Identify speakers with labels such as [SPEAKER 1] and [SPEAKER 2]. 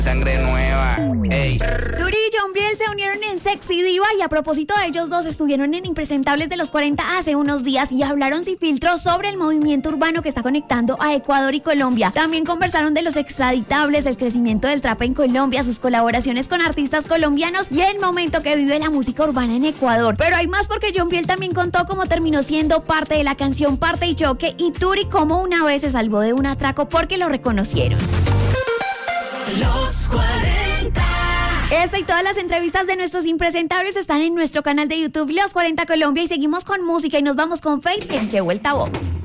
[SPEAKER 1] Sangre nueva, ey.
[SPEAKER 2] Turi y Yombriel se unieron en Sexy Diva y a propósito de ellos dos estuvieron en Impresentables de los 40 hace unos días y hablaron sin filtro sobre el movimiento urbano que está conectando a Ecuador y Colombia. También conversaron de los extraditables, del crecimiento del trap en Colombia, sus colaboraciones con artistas colombianos y el momento que vive la música urbana en Ecuador. Pero hay más porque Yombriel también contó cómo terminó siendo parte de la canción Parte y Choque y Turi cómo una vez se salvó de un atraco porque lo reconocieron.
[SPEAKER 3] Los 40.
[SPEAKER 2] Esta y todas las entrevistas de nuestros impresentables están en nuestro canal de YouTube Los 40 Colombia y seguimos con música y nos vamos con Fate en Qué Vuelta Box.